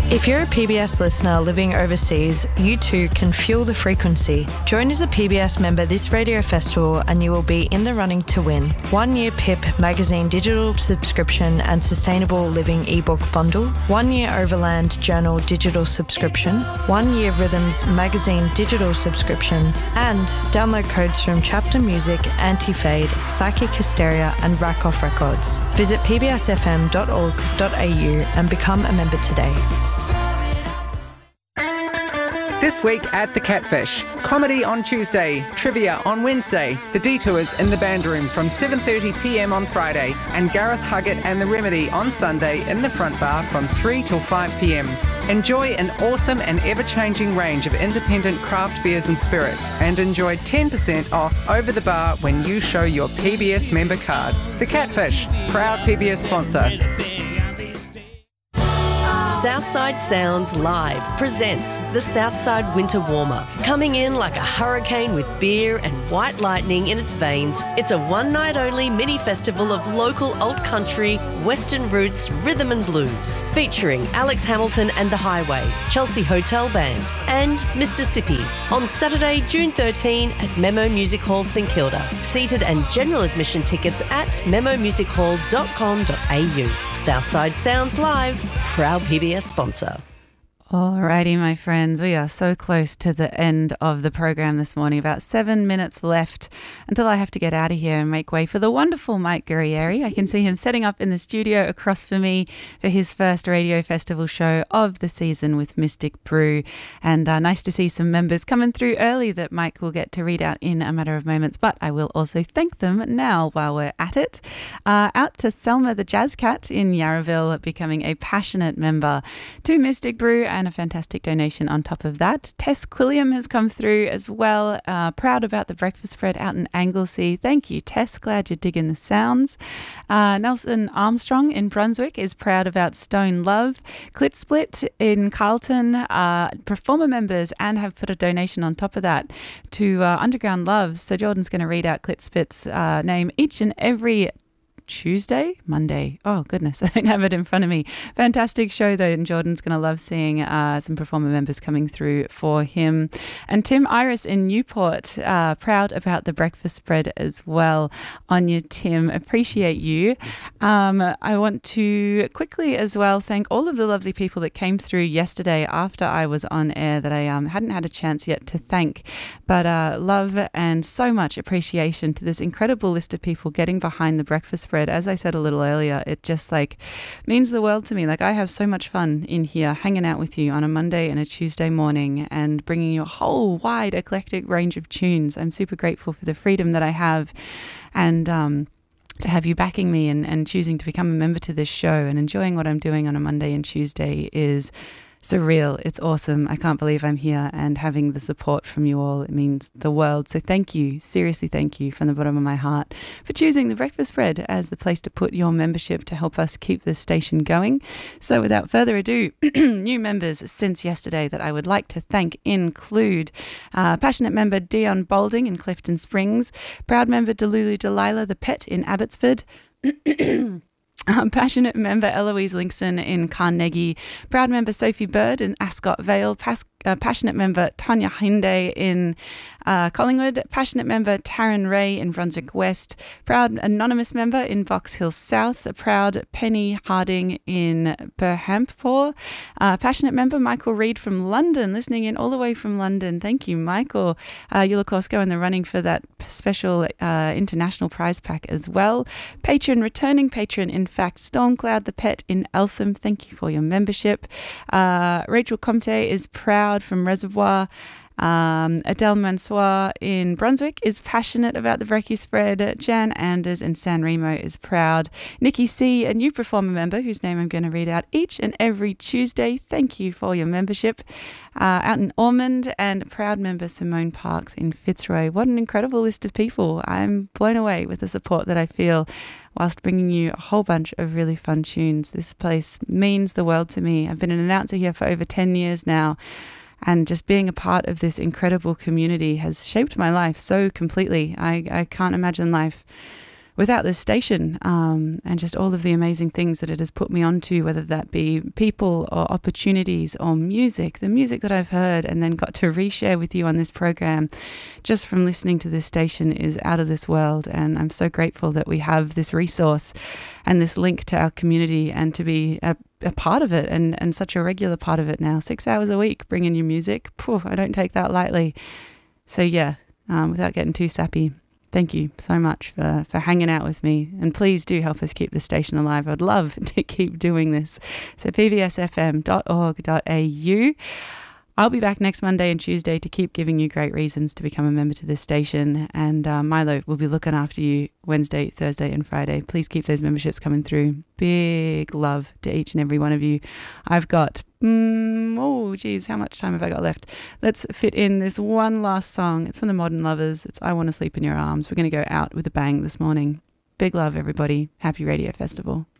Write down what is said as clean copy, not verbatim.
If you're a PBS listener living overseas, you too can fuel the frequency. Join as a PBS member this radio festival and you will be in the running to win 1 year PIP magazine digital subscription and sustainable living ebook bundle, 1 year Overland Journal digital subscription, 1 year Rhythms magazine digital subscription, and download codes from Chapter Music, Anti-Fade, Psychic Hysteria and Rack Off Records. Visit pbsfm.org.au and become a member today. This week at The Catfish, comedy on Tuesday, trivia on Wednesday, The Detours in the Band Room from 7:30pm on Friday, and Gareth Huggett and The Remedy on Sunday in the Front Bar from 3 till 5pm. Enjoy an awesome and ever-changing range of independent craft beers and spirits, and enjoy 10% off over the bar when you show your PBS member card. The Catfish, proud PBS sponsor. Southside Sounds Live presents the Southside Winter Warmer. Coming in like a hurricane with beer and white lightning in its veins, it's a one-night-only mini-festival of local alt-country, western roots, rhythm and blues, featuring Alex Hamilton and The Highway, Chelsea Hotel Band, and Mississippi on Saturday, June 13 at Memo Music Hall, St Kilda. Seated and general admission tickets at memomusichall.com.au. Southside Sounds Live, proud PBS sponsor. Alrighty, my friends, we are so close to the end of the program this morning. About 7 minutes left until I have to get out of here and make way for the wonderful Mike Guerrieri. I can see him setting up in the studio across from me for his first radio festival show of the season with Mystic Brew. And nice to see some members coming through early that Mike will get to read out in a matter of moments. But I will also thank them now while we're at it. Out to Selma the Jazz Cat in Yarraville, becoming a passionate member to Mystic Brew, and a fantastic donation on top of that. Tess Quilliam has come through as well. Proud about the breakfast spread out in Anglesey. Thank you, Tess. Glad you're digging the sounds. Nelson Armstrong in Brunswick is proud about Stone Love. Clit Split in Carlton, performer members, and have put a donation on top of that to Underground Love. So Jordan's going to read out Clit Split's name each and every Monday. Oh, goodness, I don't have it in front of me. Fantastic show, though, and Jordan's going to love seeing some performer members coming through for him. And Tim Iris in Newport, proud about the breakfast spread as well. Anya, Tim, appreciate you. I want to quickly as well thank all of the lovely people that came through yesterday after I was on air that I hadn't had a chance yet to thank. But love and so much appreciation to this incredible list of people getting behind the breakfast spread. As I said a little earlier, it just means the world to me. I have so much fun in here hanging out with you on a Monday and a Tuesday morning and bringing you a whole wide eclectic range of tunes. I'm super grateful for the freedom that I have, and to have you backing me and choosing to become a member to this show and enjoying what I'm doing on a Monday and Tuesday is surreal. It's awesome. I can't believe I'm here, and having the support from you all, it means the world. So thank you, seriously thank you from the bottom of my heart for choosing the breakfast spread as the place to put your membership to help us keep this station going. So without further ado, new members since yesterday that I would like to thank include passionate member Dion Boulding in Clifton Springs, proud member Delulu Delilah the Pet in Abbotsford, passionate member Eloise Linkson in Carnegie, proud member Sophie Bird in Ascot Vale, passionate member Tanya Hinde in Collingwood, passionate member Taryn Ray in Brunswick West, proud anonymous member in Box Hill South, a proud Penny Harding in Berhampore, passionate member Michael Reid from London, listening in all the way from London. Thank you, Michael. You'll of course go in the running for that special international prize pack as well. Returning patron, in fact, Stormcloud the Pet in Eltham. Thank you for your membership. Rachel Comte is proud from Reservoir. Adele Mansoir in Brunswick is passionate about the brekkie spread. Jan Anders in San Remo is proud. Nikki C, a new performer member whose name I'm going to read out each and every Tuesday. Thank you for your membership. Out in Ormond, and proud member Simone Parks in Fitzroy. What an incredible list of people. I'm blown away with the support that I feel whilst bringing you a whole bunch of really fun tunes. This place means the world to me. I've been an announcer here for over 10 years now, and just being a part of this incredible community has shaped my life so completely. I can't imagine life without this station, and just all of the amazing things that it has put me onto, whether that be people or opportunities or music, the music that I've heard and then got to reshare with you on this program just from listening to this station is out of this world. And I'm so grateful that we have this resource and this link to our community, and to be a part of it, and such a regular part of it now. 6 hours a week bringing you music. I don't take that lightly. So yeah, without getting too sappy, thank you so much for hanging out with me. And please do help us keep the station alive. I'd love to keep doing this. So pbsfm.org.au. I'll be back next Monday and Tuesday to keep giving you great reasons to become a member to this station. And Milo will be looking after you Wednesday, Thursday and Friday. Please keep those memberships coming through. Big love to each and every one of you. I've got, how much time have I got left? Let's fit in this one last song. It's from the Modern Lovers. It's I Want to Sleep in Your Arms. We're going to go out with a bang this morning. Big love, everybody. Happy Radio Festival.